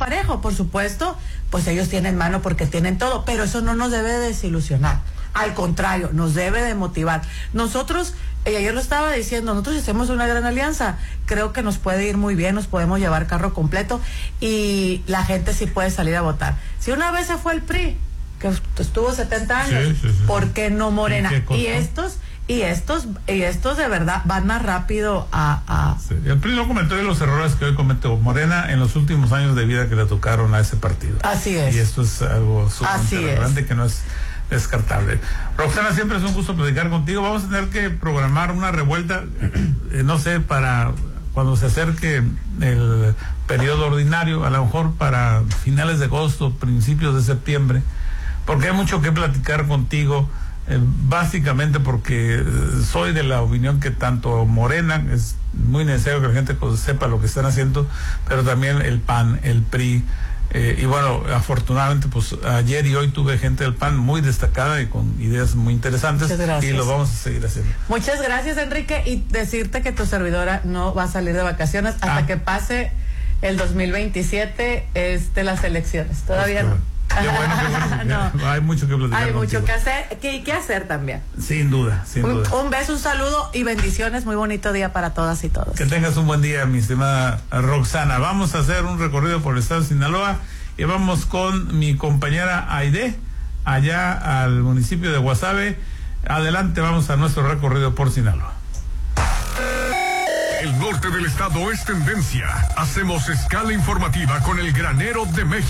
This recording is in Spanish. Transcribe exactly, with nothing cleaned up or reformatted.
parejo, por supuesto, pues ellos tienen mano porque tienen todo, pero eso no nos debe desilusionar. Al contrario, nos debe de motivar. Nosotros, eh, ayer lo estaba diciendo, nosotros hacemos una gran alianza, creo que nos puede ir muy bien, nos podemos llevar carro completo y la gente sí puede salir a votar. Si una vez se fue el P R I, que estuvo setenta años, sí, sí, sí. ¿por qué no Morena? ¿Qué Y estos, y estos, y estos de verdad van más rápido a... a... Sí. El P R I no comentó de los errores que hoy cometió Morena en los últimos años de vida que le tocaron a ese partido. Así es. Y esto es algo Así sumamente relevante que no es descartable. Roxana, siempre es un gusto platicar contigo. Vamos a tener que programar una revuelta, eh, no sé, para cuando se acerque el periodo ordinario, a lo mejor para finales de agosto, principios de septiembre, porque hay mucho que platicar contigo, eh, básicamente porque soy de la opinión que tanto Morena, es muy necesario que la gente pues, sepa lo que están haciendo, pero también el P A N, el P R I, Eh, y bueno, afortunadamente pues ayer y hoy tuve gente del P A N muy destacada y con ideas muy interesantes y lo vamos a seguir haciendo. Muchas gracias, Enrique, y decirte que tu servidora no va a salir de vacaciones hasta ah. que pase el dos mil veintisiete este, las elecciones, todavía pues, no. Qué bueno, qué bueno. no. Hay mucho que platicar. Hay contigo. mucho que hacer, que, que hacer también. Sin duda, sin un, duda. Un beso, un saludo y bendiciones. Muy bonito día para todas y todos. Que tengas un buen día, mi estimada Roxana. Vamos a hacer un recorrido por el estado de Sinaloa y vamos con mi compañera Aide, allá al municipio de Guasave. Adelante, vamos a nuestro recorrido por Sinaloa. El norte del estado es tendencia. Hacemos escala informativa con el granero de México.